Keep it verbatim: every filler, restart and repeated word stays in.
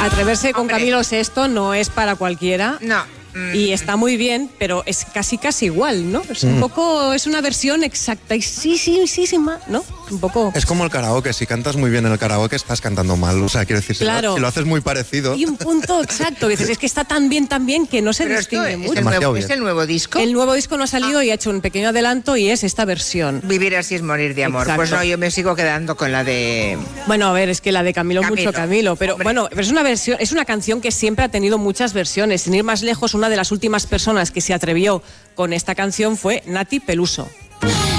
Atreverse con Hombre. Camilo Sesto no es para cualquiera. No. Y está muy bien, pero es casi casi igual, ¿no? Es un Mm. poco, es una versión exacta y sí, sí, sí, sí, ¿no? Un poco. Es como el karaoke, si cantas muy bien en el karaoke estás cantando mal, o sea, quiero decir, si, Claro. lo, si lo haces muy parecido... Y un punto exacto, que dices, es que está tan bien, tan bien que no se Pero esto distingue es mucho. el, Demasiado nuevo, bien. ¿es el nuevo disco? El nuevo disco no ha salido y ha hecho un pequeño adelanto y es esta versión. Vivir así es morir de amor. Exacto. Pues no, yo me sigo quedando con la de... Bueno, a ver, es que la de Camilo, Camilo, mucho Camilo, pero hombre. bueno, pero es una versión, es una canción que siempre ha tenido muchas versiones. Sin ir más lejos, una de las últimas personas que se atrevió con esta canción fue Nati Peluso.